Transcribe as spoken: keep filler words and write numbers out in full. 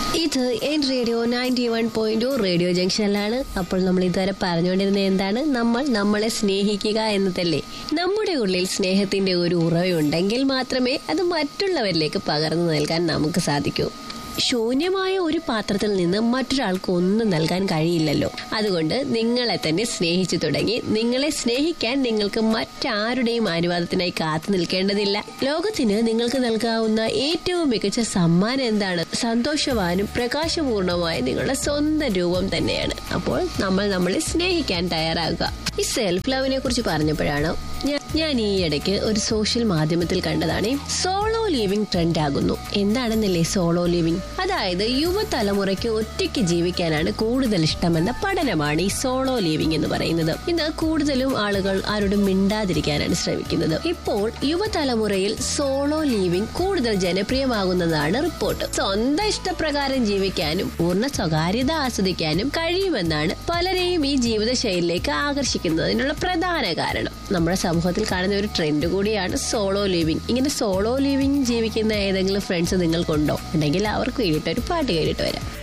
ഇത് N radio ninety one point radio ജംഗ്ഷനിലാണ്. അപ്പോൾ നമ്മൾ ഇതുവരെ പറഞ്ഞുകൊണ്ടിരുന്നത് എന്താണ്? നമ്മൾ നമ്മളെ സ്നേഹിക്കുക എന്നതല്ലേ. നമ്മുടെ ഉള്ളിൽ സ്നേഹത്തിന്റെ ഒരു ഉറവയുണ്ടെങ്കിൽ മാത്രമേ അത് മറ്റുള്ളവരിലേക്ക് പകർന്നു നൽകാൻ നമുക്ക് സാധിക്കൂ. ശൂന്യമായ ഒരു പാത്രത്തിൽ നിന്ന് മറ്റൊരാൾക്ക് ഒന്നും നൽകാൻ കഴിയില്ലല്ലോ. അതുകൊണ്ട് നിങ്ങളെ തന്നെ സ്നേഹിച്ചു തുടങ്ങി. നിങ്ങളെ സ്നേഹിക്കാൻ നിങ്ങൾക്ക് മറ്റാരുടെയും അനുവാദത്തിനായി കാത്തു നിൽക്കേണ്ടതില്ല. ലോകത്തിന് നിങ്ങൾക്ക് നൽകാവുന്ന ഏറ്റവും മികച്ച സമ്മാനം എന്താണ്? സന്തോഷവാനും പ്രകാശപൂർണമായ നിങ്ങളുടെ സ്വന്തം രൂപം തന്നെയാണ്. അപ്പോൾ നമ്മൾ നമ്മളെ സ്നേഹിക്കാൻ തയ്യാറാകുക. ഈ സെൽഫ് ലവിനെ കുറിച്ച് പറഞ്ഞപ്പോഴാണ് ഞാൻ ഈ ഇടയ്ക്ക് ഒരു സോഷ്യൽ മാധ്യമത്തിൽ കണ്ടതാണ് സോളോ ലിവിംഗ് ട്രെൻഡ് ആകുന്നു. എന്താണെന്നല്ലേ സോളോ ലിവിംഗ്? അതായത് യുവതലമുറയ്ക്ക് ഒറ്റയ്ക്ക് ജീവിക്കാനാണ് കൂടുതൽ ഇഷ്ടമെന്ന പഠനമാണ് ഈ സോളോ ലിവിംഗ് എന്ന് പറയുന്നത്. ഇന്ന് കൂടുതലും ആളുകൾ ആരോടും മിണ്ടാതിരിക്കാനാണ് ശ്രമിക്കുന്നത്. ഇപ്പോൾ യുവതലമുറയിൽ സോളോ ലിവിംഗ് കൂടുതൽ ജനപ്രിയമാകുന്നതാണ് റിപ്പോർട്ട്. സ്വന്തം ഇഷ്ടപ്രകാരം ജീവിക്കാനും പൂർണ്ണ സ്വകാര്യത ആസ്വദിക്കാനും കഴിയുമെന്നാണ് പലരെയും ഈ ജീവിതശൈലിയിലേക്ക് ആകർഷിക്കുന്നതിനുള്ള പ്രധാന കാരണം. നമ്മുടെ സമൂഹത്തിൽ കാണുന്ന ഒരു ട്രെൻഡ് കൂടിയാണ് സോളോ ലിവിംഗ്. ഇങ്ങനെ സോളോ ലിവിംഗ് ജീവിക്കുന്ന ഏതെങ്കിലും ഫ്രണ്ട്സ് നിങ്ങൾക്കുണ്ടോ? ഉണ്ടെങ്കിൽ അവർക്ക് വേണ്ടിയിട്ട് ഒരു പാട്ട് കേട്ടിട്ട് വരാം.